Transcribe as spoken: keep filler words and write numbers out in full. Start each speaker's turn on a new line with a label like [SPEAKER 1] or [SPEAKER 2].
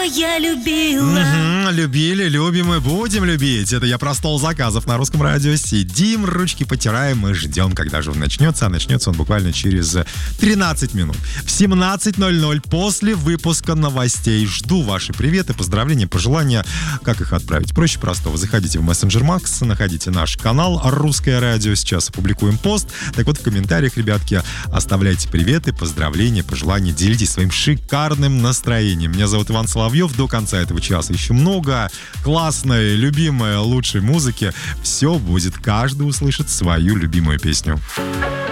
[SPEAKER 1] я любила.
[SPEAKER 2] Угу, любили, любим и будем любить. Это я про стол заказов на Русском радио. Сидим, ручки потираем и ждем, когда же он начнется. А начнется он буквально через тринадцать минут. В семнадцать ноль ноль после выпуска новостей. Жду ваши приветы, поздравления, пожелания. Как их отправить? Проще простого. Заходите в мессенджер Макс, находите наш канал Русское радио. Сейчас опубликуем пост. Так вот, в комментариях, ребятки, оставляйте приветы, поздравления, пожелания. Делитесь своим шикарным настроением. Меня зовут Иван Соловьев. До конца этого часа еще много классной, любимой, лучшей музыки. Все будет. Каждый услышит свою любимую песню.